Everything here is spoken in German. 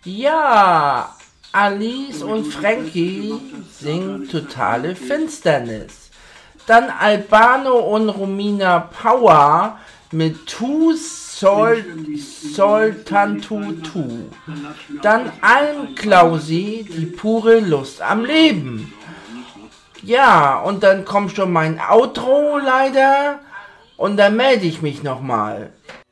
Ja, Alice und Frankie singen Totale Finsternis. Dann Albano und Romina Power mit Soltantutu. Dann Almklausi, die pure Lust am Leben. Ja, und dann kommt schon mein Outro leider und dann melde ich mich nochmal.